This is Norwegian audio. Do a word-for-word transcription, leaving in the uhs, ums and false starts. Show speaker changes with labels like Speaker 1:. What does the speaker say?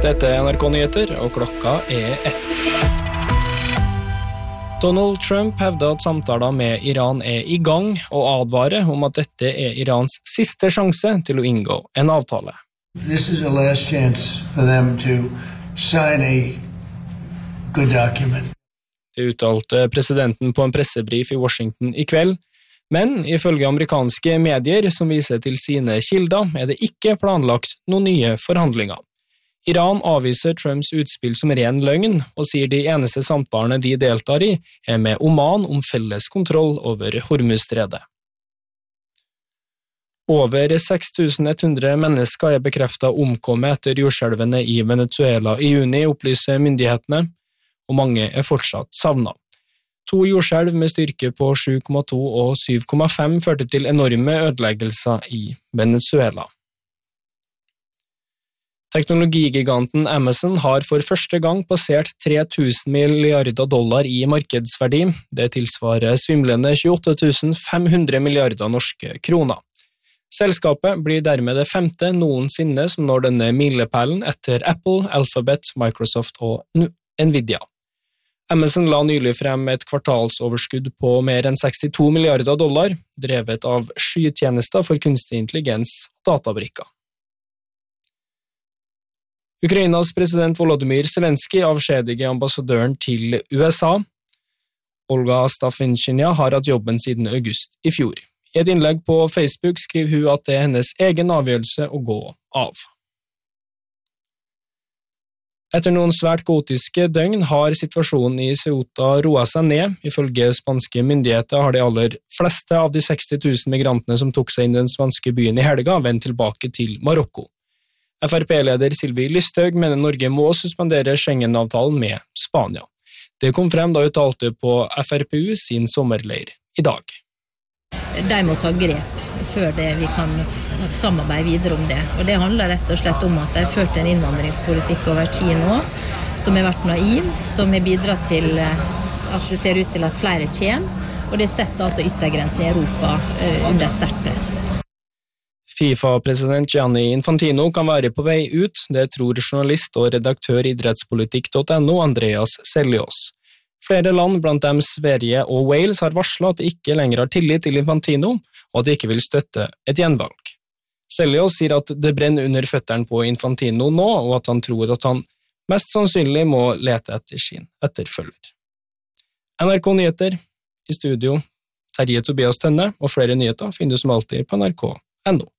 Speaker 1: Dette er N R K Nyheter, og klokka er ett. Donald Trump hevder at samtaler med Iran er i gang, og advarer om at dette er Irans siste sjanse til å inngå en avtale.
Speaker 2: This is a last chance for them to sign a good document.
Speaker 1: Det uttalte presidenten på en pressebrif i Washington i kveld, men ifølge amerikanske medier som viser til sine kilder er det ikke planlagt noen nye forhandlinger. Iran avviser Trumps utspill som ren løgn, og sier de eneste samtalene de deltar i er med Oman om felles kontroll over Hormuzstredet. Over seks tusen ett hundre mennesker er bekreftet omkommet etter jordskjelvene i Venezuela i juni, opplyser myndighetene, og mange er fortsatt savnet. To jordskjelv med styrke på sju komma to og syv komma fem førte til enorme ødeleggelser i Venezuela. Teknologigiganten Amazon har for første gang passert tre tusen milliarder dollar i markedsverdi. Det tilsvarer svimlende tjueåtte tusen fem hundre milliarder norske kroner. Selskapet blir dermed det femte noensinne som når denne milepælen etter Apple, Alphabet, Microsoft og Nvidia. Amazon la nylig frem et kvartalsoverskudd på mer enn sekstito milliarder dollar, drevet av skytjenester for kunstig intelligens og databrikker. Ukrainas president Volodymyr Zelensky avskjediger ambassadøren til U S A. Olga Stafinchyna har hatt jobben siden august i fjor. I et innlegg på Facebook skriver hun at det er hennes egen avgjørelse å gå av. Etter noen svært kaotiske døgn har situasjonen i Ceuta roet seg ned. Ifølge spanske myndigheter har de aller fleste av de seksti tusen migrantene som tok seg inn i den spanske byen i helga vendt tilbake til Marokko. F R P-leder Sylvi Lysthaug mener Norge må suspendere Schengen-avtalen med Spania. Det kom frem da hun talte på F R P U sin sommerleir i dag.
Speaker 3: De må ta grep før det vi kan samarbeide videre om det. Og det handler rett og slett om at de har ført en innvandringspolitikk over tid nå, som har vært naiv, som har bidratt til at det ser ut til at flere kommer, og det setter altså yttergrensen i Europa under sterkt press.
Speaker 1: FIFA-president Gianni Infantino kan være på vei ut, det tror journalist og redaktør idrettspolitikk punktum no Andreas Seljås. Flere land, blant dem Sverige og Wales, har varslet at de ikke lenger har tillit til Infantino, og at de ikke vil støtte et gjenvalg. Seljås sier at det brenner under føtterne på Infantino nå, og at han tror at han mest sannsynlig må lete etter sin etterfølger. N R K Nyheter, i studio, Terje Tobias Tønne, og flere nyheter finner du som alltid på N R K punktum no.